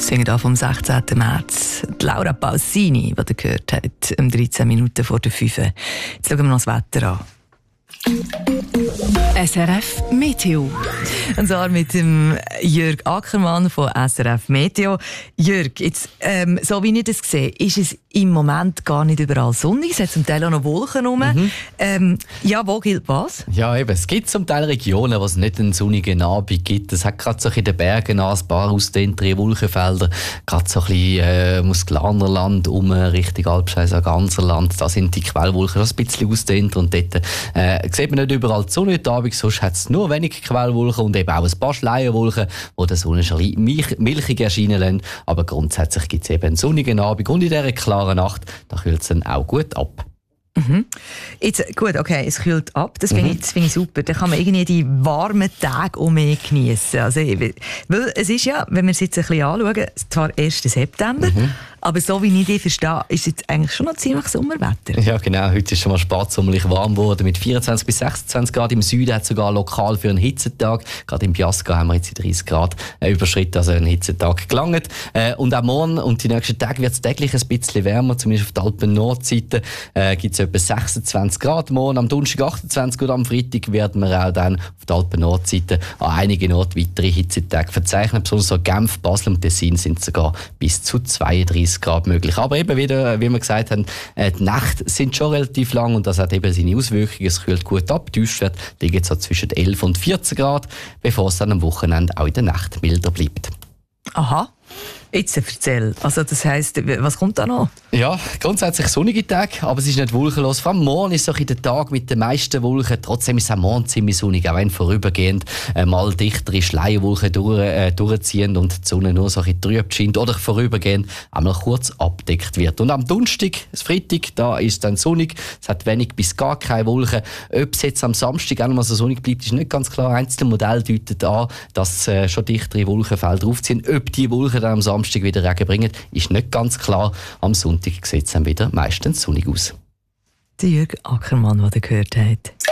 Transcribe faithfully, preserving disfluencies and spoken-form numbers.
singen da vom sechzehnten März. Die Laura Pausini, die ihr gehört habt, um dreizehn Minuten vor der fünf. Jetzt schauen wir noch das Wetter an. S R F Meteo. Und zwar mit dem Jörg Ackermann von S R F Meteo. Jörg, jetzt, ähm, so wie ich das sehe, ist es im Moment gar nicht überall sonnig. Es hat zum Teil auch noch Wolken rum. Mhm. Ähm, ja, wo gilt was? Ja, eben. Es gibt zum Teil Regionen, wo es nicht einen sonnigen Abend gibt. Es hat gerade so in den Bergen ein paar ausdehntere Wolkenfelder. Gerade so ein bisschen äh, Muskelanerland um Richtung Alpscheiser Ganserland. Da sind die Quellwolken das ein bisschen ausdehnt. Und dort äh, sieht man nicht überall die Sonne heute Abend. Sonst hat es nur wenig Quellwolken und eben auch ein paar Schleierwolken, die den Sonnenschein milch, milchig erscheinen lassen. Aber grundsätzlich gibt es eben einen sonnigen Abend. Und in dieser klaren Nacht, da kühlt es dann auch gut ab. Mhm. Jetzt, gut, okay, es kühlt ab, das finde Mhm. ich, find ich super. Dann kann man irgendwie die warmen Tage auch mehr geniessen. Also, weil es ist ja, wenn wir es jetzt ein bisschen anschauen, zwar erster September, mhm. aber so wie ich dich verstehe, ist es jetzt eigentlich schon noch ziemlich Sommerwetter. Ja, genau. Heute ist es schon mal spätsommerlich warm geworden. Mit vierundzwanzig bis sechsundzwanzig Grad im Süden hat es sogar lokal für einen Hitzetag. Gerade im Biasca haben wir jetzt die dreißig Grad äh, überschritten, also einen Hitzetag gelangt. Äh, und auch morgen und die nächsten Tage wird es täglich ein bisschen wärmer, zumindest auf der Alpen-Nordseite äh, gibt es etwa sechsundzwanzig Grad morgen. Am Donnerstag achtundzwanzig und am Freitag werden wir auch dann auf der Alpen-Nordseite an einigen Orten weitere Hitzetage verzeichnen. Besonders so Genf, Basel und Tessin sind sogar bis zu zweiunddreißig Grad möglich. Aber eben wieder, wie wir gesagt haben, äh, die Nächte sind schon relativ lang und das hat eben seine Auswirkungen. Es kühlt gut ab. Die Tiefstwerte liegen so zwischen elf und vierzehn Grad, bevor es dann am Wochenende auch in der Nacht milder bleibt. Aha. Jetzt erzähl. Also das heisst, was kommt da noch? Ja, grundsätzlich sonnige Tage, aber es ist nicht wolkenlos. Vor allem morgen ist so ein der Tag mit den meisten Wolken. Trotzdem ist es auch morgen ziemlich sonnig, auch wenn vorübergehend äh, mal dichtere Schleierwolken durch, äh, durchziehen und die Sonne nur so ein bisschen trüb scheint oder vorübergehend einmal kurz abdeckt wird. Und am Donnerstag, das Freitag, da ist es dann sonnig. Es hat wenig bis gar keine Wolken. Ob es jetzt am Samstag auch noch mal so sonnig bleibt, ist nicht ganz klar. Einzelne Modelle deuten an, dass äh, schon dichtere Wolkenfelder aufziehen. Ob die Wolken dann am Samstag wieder Regen bringen, ist nicht ganz klar. Am Sonntag sieht es dann wieder meistens sonnig aus. Der Jörg Ackermann, den ihr gehört habt.